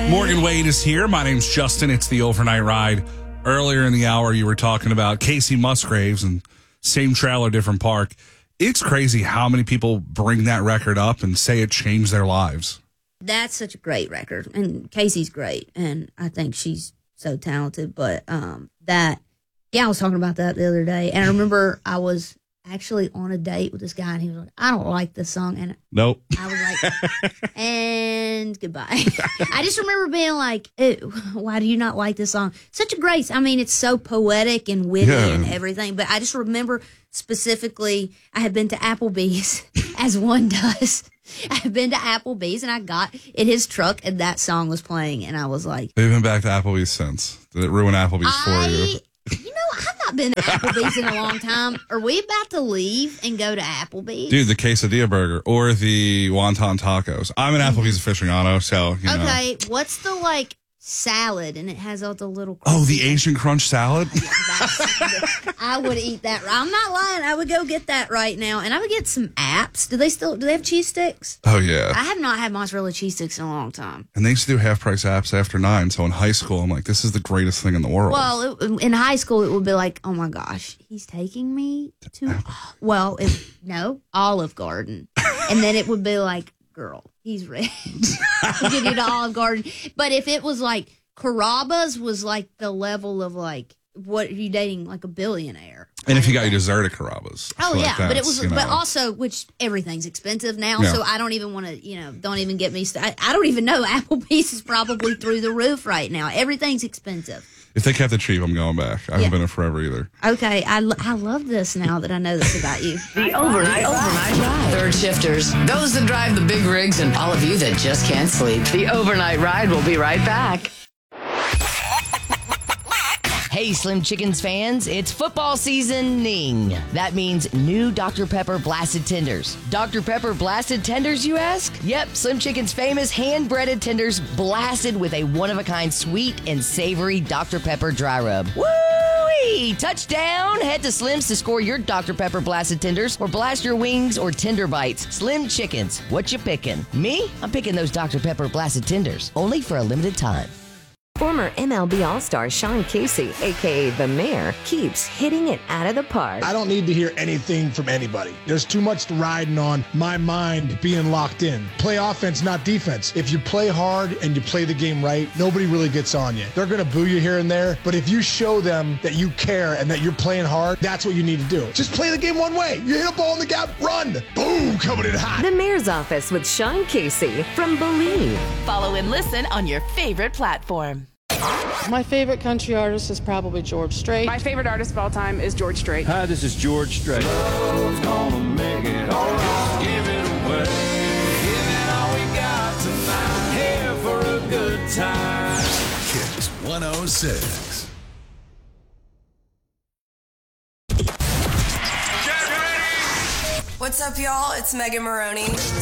Morgan Wade is here. My name's Justin. It's the Overnight Ride. Earlier in the hour, you were talking about Casey Musgraves and same trailer, different park. It's crazy how many people bring that record up and say it changed their lives. That's such a great record. And Casey's great. And I think she's so talented. But I was talking about that the other day. And I remember I was actually on a date with this guy, and he was like, I don't like this song. And nope. I was like, and goodbye. I just remember being like, ew, why do you not like this song? Such a grace. I mean, it's so poetic and witty and everything. But I just remember specifically, I had been to Applebee's, as one does. I had been to Applebee's, and I got in his truck, and that song was playing, and I was like, they've been back to Applebee's since. Did it ruin Applebee's for you? You know, I've not been to Applebee's in a long time. Are we about to leave and go to Applebee's? Dude, the quesadilla burger or the wonton tacos. I'm an Applebee's aficionado, so, you know. Okay, what's the, salad, and it has all the little... Oh, the Asian crunch salad? I would eat that. I'm not lying. I would go get that right now, and I would get some apps. Do they have cheese sticks? Oh, yeah. I have not had mozzarella cheese sticks in a long time. And they used to do half-price apps after 9, so in high school, I'm like, this is the greatest thing in the world. Well, in high school, it would be like, oh, my gosh, he's taking me to... Olive Garden. And then it would be like, girl, he's ready to give you to Olive Garden. But if it was like Carrabba's was like the level of what are you dating, like a billionaire? And if you got your dessert at Carrabba's. Oh, yeah. But it was, but also, which everything's expensive now. Yeah. So I don't even want to, don't even get me started. I don't even know. Applebee's is probably through the roof right now. Everything's expensive. If they kept it cheap, I'm going back. I haven't been there forever either. Okay, I love this now that I know this about you. The Overnight Ride. Third shifters, those that drive the big rigs, and all of you that just can't sleep. The Overnight Ride will be right back. Hey, Slim Chickens fans, it's football seasoning. That means new Dr. Pepper Blasted Tenders. Dr. Pepper Blasted Tenders, you ask? Yep, Slim Chicken's famous hand-breaded tenders blasted with a one-of-a-kind sweet and savory Dr. Pepper dry rub. Woo-wee! Touchdown! Head to Slim's to score your Dr. Pepper Blasted Tenders or blast your wings or tender bites. Slim Chickens, what you picking? Me? I'm picking those Dr. Pepper Blasted Tenders, only for a limited time. Former MLB All-Star Sean Casey, a.k.a. The Mayor, keeps hitting it out of the park. I don't need to hear anything from anybody. There's too much riding on my mind being locked in. Play offense, not defense. If you play hard and you play the game right, nobody really gets on you. They're going to boo you here and there, but if you show them that you care and that you're playing hard, that's what you need to do. Just play the game one way. You hit a ball in the gap, run. Boom, coming in hot. The Mayor's Office with Sean Casey from Believe. Follow and listen on your favorite platform. My favorite country artist is probably George Strait. My favorite artist of all time is George Strait. Hi, this is George Strait. Love's gonna make it all right. Give it away. Give it all we got tonight. Here for a good time. Kiss 106. What's up, y'all? It's Megan Maroney.